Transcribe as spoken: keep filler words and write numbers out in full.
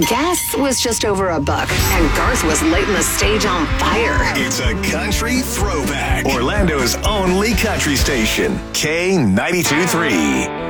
Gas was just over a buck, and Garth was lighting the stage on fire. It's a country throwback. Orlando's only country station, K ninety-two point three.